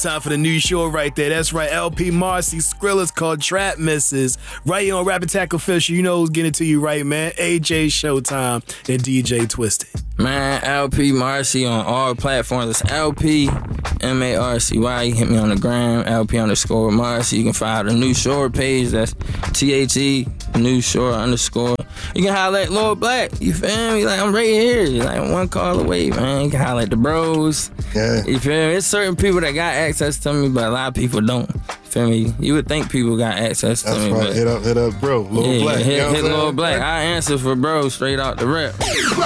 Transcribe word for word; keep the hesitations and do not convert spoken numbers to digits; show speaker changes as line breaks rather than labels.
Time for the new show right there. That's right. L P Marcy, Skrilla's called Trap Misses. Right here on Rap Attack Official. You know who's getting it to you right, man. A J Showtime and D J Twisted.
Man, L P Marcy on all platforms. It's L P M A R C Y. You hit me on the gram, L P underscore Marcy. You can follow the New Shore page. That's T H E, New Shore underscore. You can holler at Lord Black. You feel me? Like, I'm right here. Like, one call away, man. You can holler at the bros.
Yeah.
You feel me? It's certain people that got access to me, but a lot of people don't. Feel me? You would think people got access to
That's
me.
right.
But
hit up, hit up, bro. Lord
yeah,
Black.
hit,
You know
hit
what I'm
Lord
saying?
Black. I answer for bro straight out the rep.